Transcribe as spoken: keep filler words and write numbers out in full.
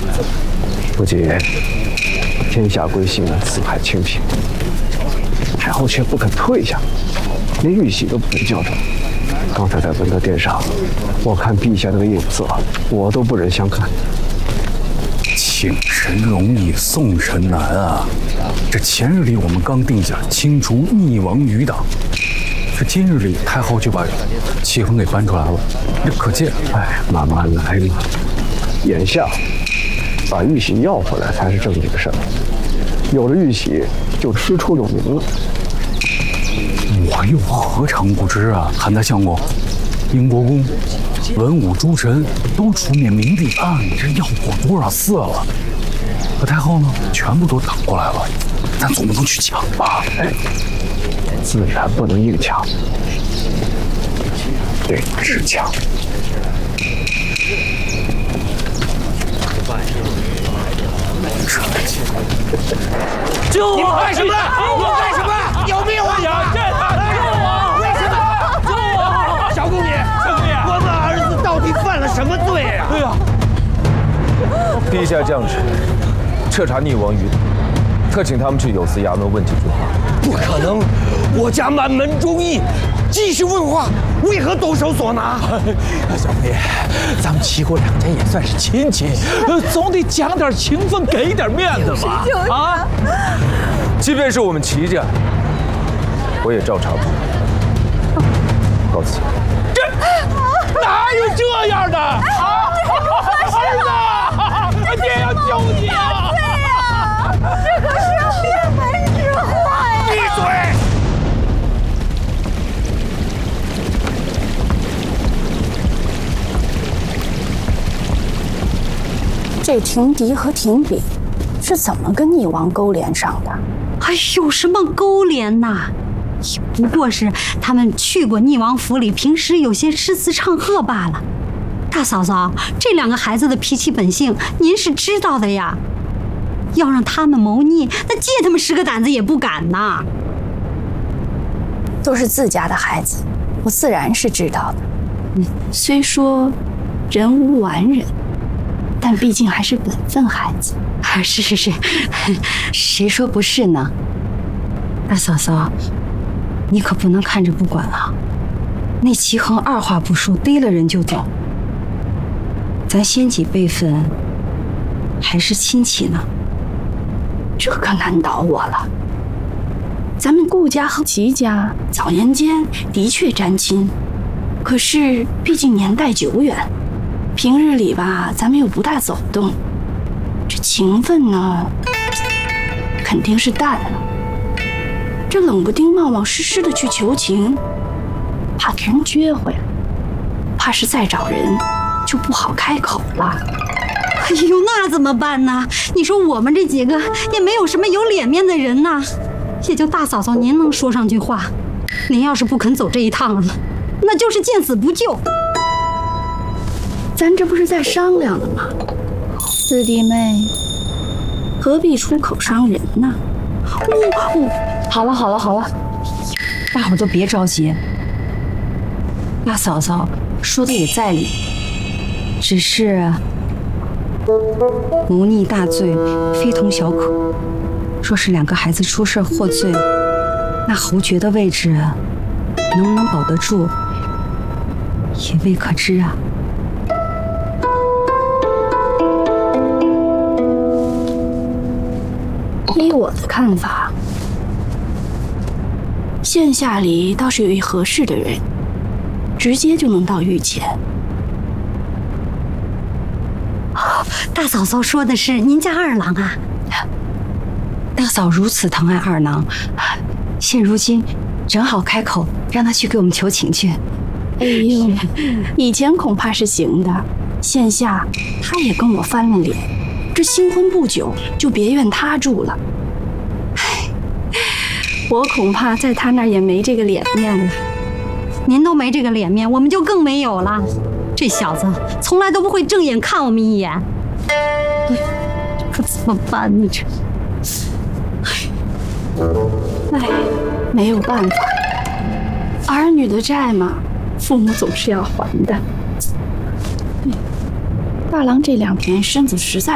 不仅天下归心，四海清平，太后却不肯退下，连玉玺都不肯交出。刚才在文德殿上，我看陛下那个眼色，我都不忍相看。 请神容易送神难啊！这前日里我们刚定下清除逆王余党，这今日里太后就把启恒给搬出来了，这可见， 哎，慢慢来嘛。眼下把玉玺要回来才是正经事儿，有了玉玺就师出有名了。 我又何尝不知啊！韩大相公，英国公、文武诸臣都出面明定啊，你这要过多少次了？可太后呢，全部都挡过来了，咱总不能去抢吧？ 哎，自然不能硬抢，得直抢。 救我！你们干什么？你们干什么？有病啊！救我！为什么？救我！小公爷，小公爷，我们儿子到底犯了什么罪啊？对呀， 陛下降旨，彻查逆王余党，特请他们去有司衙门问几句话。 不可能！我家满门忠义，继续问话，为何动手所拿？ 小公爷，咱们齐国两家也算是亲戚，总得讲点情分，给点面子吧？啊！ 即便是我们齐家，我也照查不误。告辞。 这哪有这样的？啊！儿子，爹要救你啊！ 对呀，这可是灭门之患呀！ 闭嘴！ 这廷迪和廷炳是怎么跟逆王勾连上的？ 哎呦，什么勾连呐？不过是他们去过逆王府里，平时有些诗词唱和罢了。大嫂嫂，这两个孩子的脾气本性，您是知道的呀。要让他们谋逆，那借他们十个胆子也不敢呐。 都是自家的孩子，我自然是知道的。嗯，虽说人无完人，但毕竟还是本分孩子。 啊，是是是，谁说不是呢？大嫂嫂，你可不能看着不管啊！那齐恒二话不说，逮了人就走。咱先几辈分还是亲戚呢， 这可难倒我了。咱们顾家和齐家早年间的确沾亲，可是毕竟年代久远，平日里吧，咱们又不大走动，这情分呢，肯定是淡了。这冷不丁冒冒失失的去求情，怕给人撅回来，怕是再找人就不好开口了。 哎呦，那怎么办呢？你说我们这几个也没有什么有脸面的人呐，也就大嫂嫂您能说上句话。您要是不肯走这一趟了，那就是见死不救。 咱这不是在商量了吗？四弟妹，何必出口伤人呢？ 哦哦，好了好了好了，大伙儿都别着急。大嫂嫂说的也在理，只是谋逆大罪，非同小可。若是两个孩子出事获罪，那侯爵的位置能不能保得住，也未可知啊。 依我的看法，县下里倒是有一合适的人，直接就能到御前。 大嫂嫂说的是您家二郎啊？大嫂如此疼爱二郎，现如今正好开口让他去给我们求情去。 哎呦，以前恐怕是行的，现下他也跟我翻了脸，这新婚不久就别院他住了。唉，我恐怕在他那儿也没这个脸面了。 您都没这个脸面，我们就更没有了。这小子从来都不会正眼看我们一眼，这可怎么办呢？这， 唉，没有办法，儿女的债嘛，父母总是要还的。大郎这两天身子实在